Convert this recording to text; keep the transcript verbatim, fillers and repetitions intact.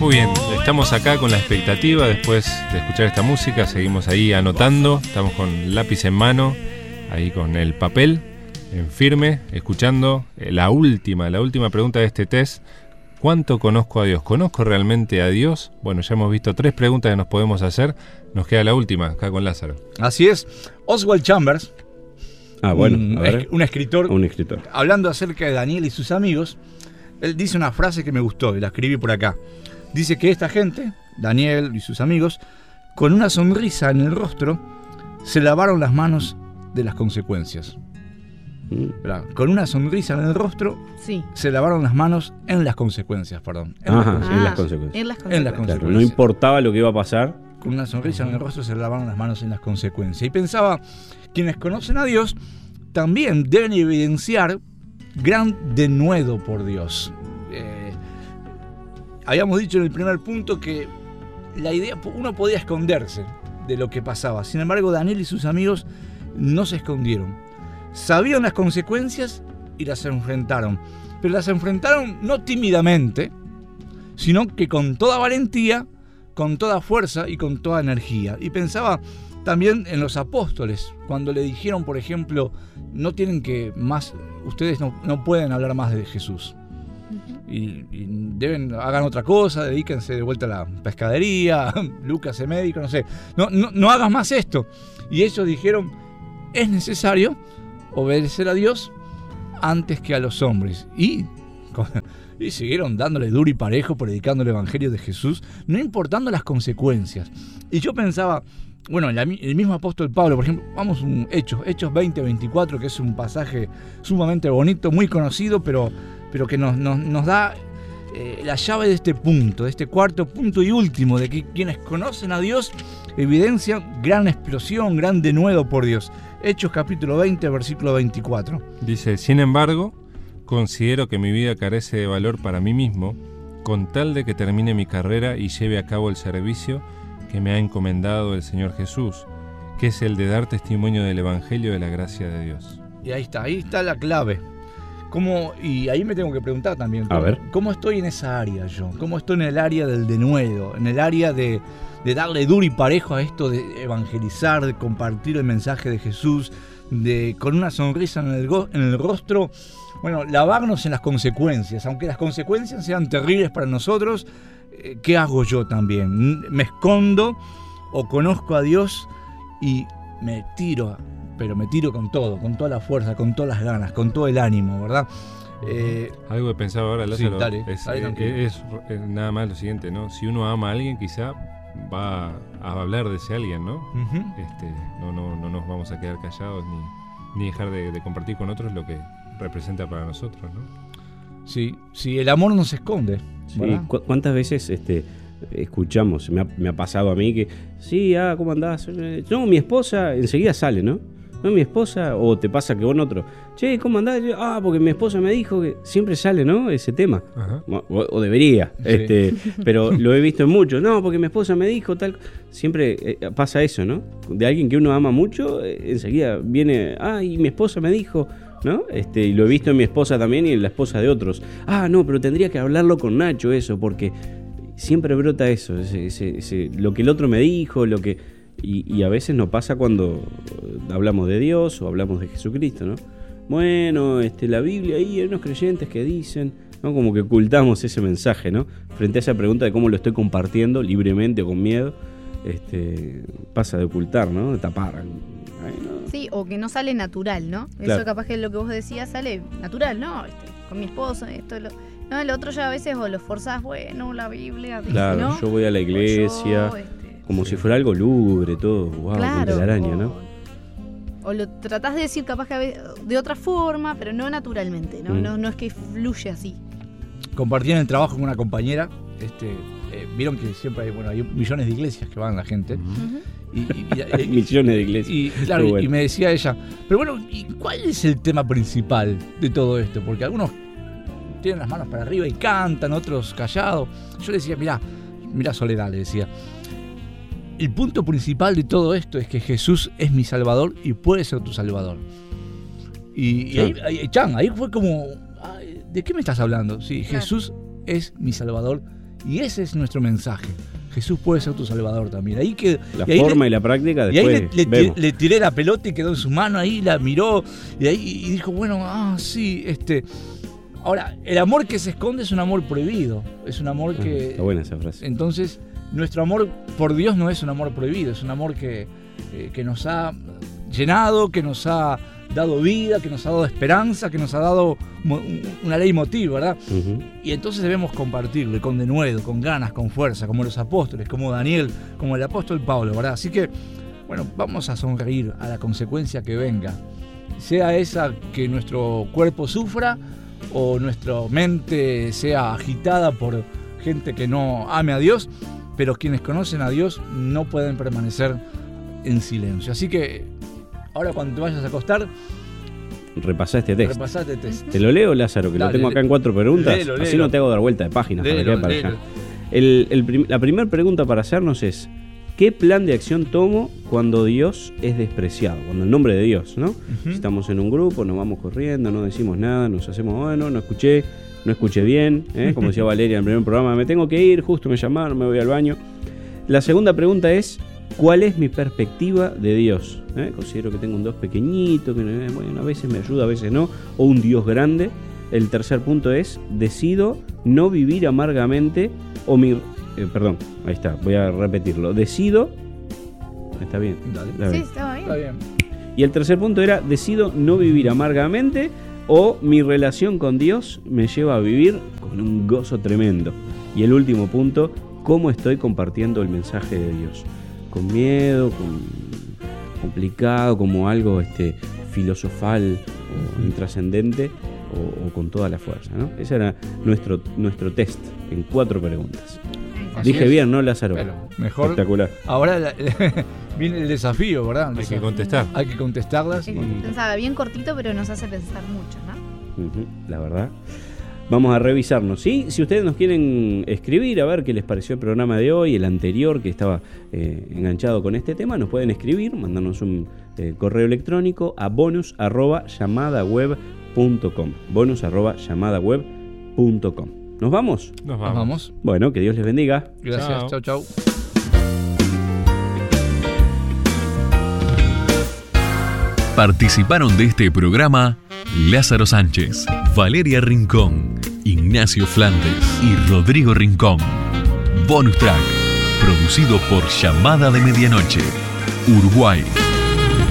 Muy bien, estamos acá con la expectativa después de escuchar esta música, seguimos ahí anotando, estamos con lápiz en mano, ahí con el papel en firme, escuchando la última, la última pregunta de este test. ¿Cuánto conozco a Dios? ¿Conozco realmente a Dios? Bueno, ya hemos visto tres preguntas que nos podemos hacer, nos queda la última, acá con Lázaro. Así es, Oswald Chambers, ah, bueno, un, a ver. un escritor, un escritor, hablando acerca de Daniel y sus amigos, él dice una frase que me gustó y la escribí por acá. Dice que esta gente, Daniel y sus amigos, con una sonrisa en el rostro, se lavaron las manos de las consecuencias. Mm. Con una sonrisa en el rostro, sí. se lavaron las manos en las consecuencias, perdón. En, Ajá, las, ah, en las consecuencias. En las consecuencias. En las consecuencias. Claro, no importaba lo que iba a pasar. Con una sonrisa en el rostro se lavaron las manos en las consecuencias. Y pensaba, quienes conocen a Dios también deben evidenciar gran denuedo por Dios. Eh, habíamos dicho en el primer punto que la idea, uno podía esconderse de lo que pasaba. Sin embargo, Daniel y sus amigos no se escondieron. Sabían las consecuencias y las enfrentaron. Pero las enfrentaron no tímidamente, sino que con toda valentía, con toda fuerza y con toda energía. Y pensaba también en los apóstoles, cuando le dijeron, por ejemplo, no tienen que más, ustedes no, no pueden hablar más de Jesús. Y, y deben, hagan otra cosa, dedíquense de vuelta a la pescadería, Lucas es médico, no sé, no, no, no hagas más esto. Y ellos dijeron, es necesario obedecer a Dios antes que a los hombres. Y, y siguieron dándole duro y parejo, predicando el evangelio de Jesús, no importando las consecuencias. Y yo pensaba, bueno, la, el mismo apóstol Pablo, por ejemplo, vamos a Hechos, Hechos veinte veinticuatro, que es un pasaje sumamente bonito, muy conocido, pero, pero que nos, nos, nos da eh, la llave de este punto, de este cuarto punto y último, de que quienes conocen a Dios evidencian gran explosión, gran denuedo por Dios. Hechos capítulo veinte, versículo veinticuatro. Dice, sin embargo, considero que mi vida carece de valor para mí mismo, con tal de que termine mi carrera y lleve a cabo el servicio que me ha encomendado el Señor Jesús, que es el de dar testimonio del Evangelio de la gracia de Dios. Y ahí está, ahí está la clave. ¿Cómo, y ahí me tengo que preguntar también, a ver. ¿cómo estoy en esa área yo? ¿Cómo estoy en el área del denuedo? En el área de, de darle duro y parejo a esto de evangelizar, de compartir el mensaje de Jesús, de con una sonrisa en el, go, en el rostro, bueno, lavarnos en las consecuencias, aunque las consecuencias sean terribles para nosotros. ¿Qué hago yo también? ¿Me escondo o conozco a Dios y me tiro, pero me tiro con todo, con toda la fuerza, con todas las ganas, con todo el ánimo, ¿verdad? Eh, Algo que pensaba ahora, Lázaro, sí, dale, es, dale, es, es, es nada más lo siguiente, ¿no? Si uno ama a alguien, quizá va a hablar de ese alguien, ¿no? Uh-huh. Este, no, no, no nos vamos a quedar callados ni, ni dejar de, de compartir con otros lo que representa para nosotros, ¿no? Sí, sí, el amor no se esconde. Sí, ¿cu- ¿Cuántas veces este, escuchamos? Me ha, me ha pasado a mí que, sí, ah, ¿cómo andás? No, mi esposa enseguida sale, ¿no? No, mi esposa, o te pasa que con otro, che, ¿cómo andás? Ah, porque mi esposa me dijo que siempre sale, ¿no? Ese tema. O, o debería, sí. este, pero lo he visto en muchos. No, porque mi esposa me dijo tal. Siempre eh, pasa eso, ¿no? De alguien que uno ama mucho, eh, enseguida viene, ah, y mi esposa me dijo, ¿no? Este, y lo he visto en mi esposa también y en la esposa de otros. Ah, no, pero tendría que hablarlo con Nacho eso, porque siempre brota eso, ese, ese, ese, lo que el otro me dijo, lo que... Y, y a veces nos pasa cuando hablamos de Dios o hablamos de Jesucristo, ¿no? Bueno, este, la Biblia ahí hay unos creyentes que dicen, ¿no? Como que ocultamos ese mensaje, ¿no? Frente a esa pregunta de cómo lo estoy compartiendo, libremente o con miedo, este, pasa de ocultar, ¿no? De tapar. Ay, no. Sí, o que no sale natural, ¿no? Claro. Eso capaz que lo que vos decías sale natural, ¿no? Este, con mi esposa, esto, lo... No, el otro ya a veces o lo forzás, bueno, la Biblia dice, claro, ¿no? Yo voy a la iglesia... Yo, este... Como si fuera algo lúgubre, todo, wow, claro, la araña, ¿no? O, o lo tratás de decir capaz que de otra forma, pero no naturalmente, ¿no? Mm. No, no es que fluye así. Compartí en el trabajo con una compañera, este, eh, vieron que siempre hay, bueno, hay millones de iglesias que van la gente. Uh-huh. y, y, y, y, millones de iglesias. Y, claro, bueno. y me decía ella, pero bueno, ¿y cuál es el tema principal de todo esto? Porque algunos tienen las manos para arriba y cantan, otros callados. Yo le decía, mirá, mirá Soledad, le decía, el punto principal de todo esto es que Jesús es mi Salvador y puede ser tu Salvador. Y, y ahí, ahí, Chan, ahí fue como, ¿de qué me estás hablando? Sí, claro. Jesús es mi Salvador Y ese es nuestro mensaje. Jesús puede ser tu salvador también. Ahí que, la y ahí forma le, y la práctica y ahí después le, le, vemos. le tiré la pelota y quedó en su mano, ahí la miró y ahí y dijo, bueno, ah, sí, este... Ahora, el amor que se esconde es un amor prohibido. Es un amor Ah, que... está buena esa frase. Entonces, nuestro amor por Dios no es un amor prohibido, es un amor que, eh, que nos ha llenado, que nos ha dado vida, que nos ha dado esperanza, que nos ha dado mo- una ley motiva, ¿verdad? Uh-huh. Y entonces debemos compartirlo, y con denuedo, con ganas, con fuerza, como los apóstoles, como Daniel, como el apóstol Pablo, ¿verdad? Así que, bueno, vamos a sonreír a la consecuencia que venga, sea esa que nuestro cuerpo sufra o nuestra mente sea agitada por gente que no ame a Dios, pero quienes conocen a Dios no pueden permanecer en silencio. Así que ahora cuando te vayas a acostar, Repasá este texto. repasá este test. Te lo leo, Lázaro, que Dale, lo tengo acá en cuatro preguntas. léelo, Así léelo. no te hago dar vuelta de páginas para Léelo, allá para léelo. allá. El, el prim- la primera pregunta para hacernos es: ¿qué plan de acción tomo cuando Dios es despreciado? Cuando el nombre de Dios, ¿no? Ujú. Estamos en un grupo, nos vamos corriendo, no decimos nada, nos hacemos, bueno, no escuché, no escuché bien, ¿eh? Como decía Valeria en el primer programa, me tengo que ir, justo me llamaron, me voy al baño. La segunda pregunta es: ¿cuál es mi perspectiva de Dios? ¿Eh? Considero que tengo un Dios pequeñito, que eh, bueno, a veces me ayuda, a veces no, o un Dios grande. El tercer punto es: decido no vivir amargamente o mi... eh, perdón, ahí está, voy a repetirlo. Decido... Está bien. Dale. está Sí, bien. estaba bien. Está bien. Y el tercer punto era: decido no vivir amargamente o mi relación con Dios me lleva a vivir con un gozo tremendo. Y el último punto: ¿cómo estoy compartiendo el mensaje de Dios? ¿Con miedo, con complicado, como algo este, filosofal o intrascendente, o, o con toda la fuerza, ¿no? Ese era nuestro, nuestro test en cuatro preguntas. Así Dije es. bien, ¿no, Lázaro? Pero mejor. Espectacular. Ahora la- viene el desafío, ¿verdad? El Hay que desafío. contestar. Hay que contestarlas. Es y- pensaba bien cortito, pero nos hace pensar mucho, ¿no? Ujú, la verdad. Vamos a revisarnos, ¿sí? Si ustedes nos quieren escribir, a ver qué les pareció el programa de hoy, el anterior que estaba eh, enganchado con este tema, nos pueden escribir, mandarnos un eh, correo electrónico a bonus arroba llamadaweb punto com. bonus arroba llamadaweb punto com. ¿Nos vamos? Nos Nos vamos. vamos. Bueno, que Dios les bendiga. Gracias. Chao. Chau, chau. Participaron de este programa Lázaro Sánchez, Valeria Rincón, Ignacio Flandes y Rodrigo Rincón. Bonus track, producido por Llamada de Medianoche, Uruguay.